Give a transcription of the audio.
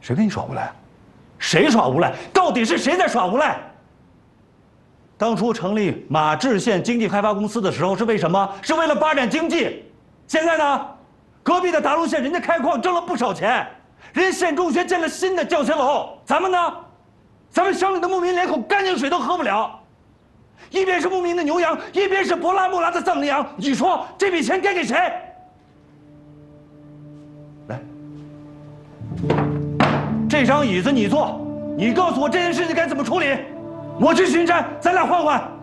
谁跟你耍无赖？谁耍无赖？到底是谁在耍无赖？当初成立马志县经济开发公司的时候是为什么？是为了发展经济。现在呢，隔壁的达龙县人家开矿挣了不少钱，人家县中学建了新的教学楼，咱们呢，咱们乡里的牧民连口干净水都喝不了。一边是牧民的牛羊，一边是博拉木拉的藏羚羊，你说这笔钱该给谁？来，这张椅子你坐，你告诉我这件事情该怎么处理。我去巡山，咱俩换换。